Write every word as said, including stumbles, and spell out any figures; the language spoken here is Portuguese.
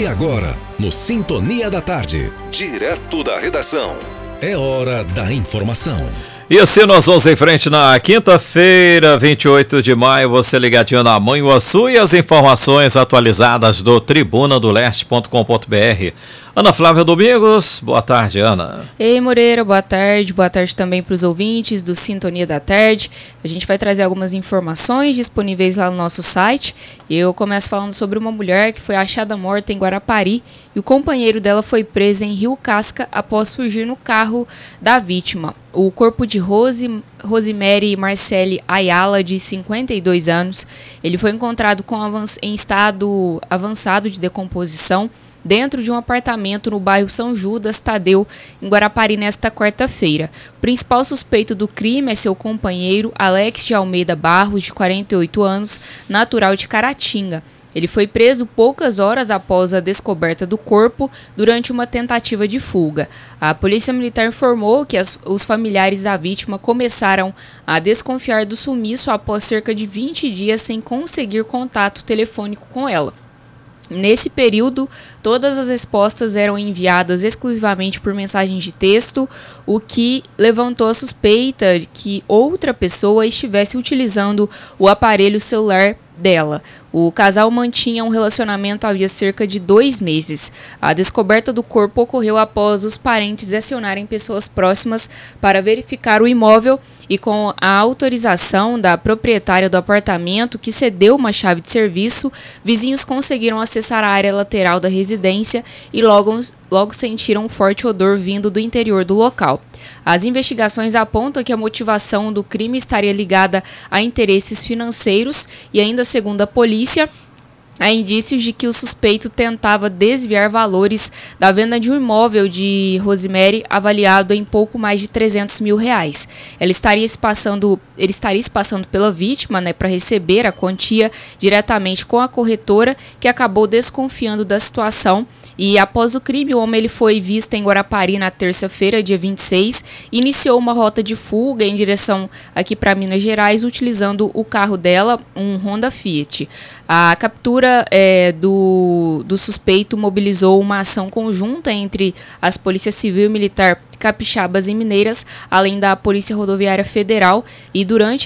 agora, no Sintonia da Tarde, direto da redação, é hora da informação. E assim nós vamos em frente na quinta-feira, vinte e oito de maio, você ligadinho na Manhuaçu e as informações atualizadas do tribuna do leste ponto com ponto br. Ana Flávia Domingos, boa tarde, Ana. Ei, Moreira, boa tarde. Boa tarde também para os ouvintes do Sintonia da Tarde. A gente vai trazer algumas informações disponíveis lá no nosso site. Eu começo falando sobre uma mulher que foi achada morta em Guarapari e o companheiro dela foi preso em Rio Casca após fugir no carro da vítima. O corpo de Rose, Rosemary Marcele Ayala, de cinquenta e dois anos, ele foi encontrado com avanç, em estado avançado de decomposição dentro de um apartamento no bairro São Judas Tadeu, em Guarapari, nesta quarta-feira. O principal suspeito do crime é seu companheiro, Alex de Almeida Barros, de quarenta e oito anos, natural de Caratinga. Ele foi preso poucas horas após a descoberta do corpo durante uma tentativa de fuga. A Polícia Militar informou que as, os familiares da vítima começaram a desconfiar do sumiço após cerca de vinte dias sem conseguir contato telefônico com ela. Nesse período, todas as respostas eram enviadas exclusivamente por mensagem de texto, o que levantou a suspeita de que outra pessoa estivesse utilizando o aparelho celular dela. O casal mantinha um relacionamento havia cerca de dois meses. A descoberta do corpo ocorreu após os parentes acionarem pessoas próximas para verificar o imóvel e, com a autorização da proprietária do apartamento, que cedeu uma chave de serviço, vizinhos conseguiram acessar a área lateral da residência e logo, logo sentiram um forte odor vindo do interior do local. As investigações apontam que a motivação do crime estaria ligada a interesses financeiros e, ainda segundo a polícia, há indícios de que o suspeito tentava desviar valores da venda de um imóvel de Rosemary avaliado em pouco mais de trezentos mil reais. Ela estaria se passando, ele estaria se passando pela vítima, né, para receber a quantia diretamente com a corretora, que acabou desconfiando da situação. E após o crime, o homem ele foi visto em Guarapari na terça-feira, dia vinte e seis, e iniciou uma rota de fuga em direção aqui para Minas Gerais, utilizando o carro dela, um Honda Fiat. A captura é, do, do suspeito mobilizou uma ação conjunta entre as Polícias Civil e Militar capixabas e mineiras, além da Polícia Rodoviária Federal, e durante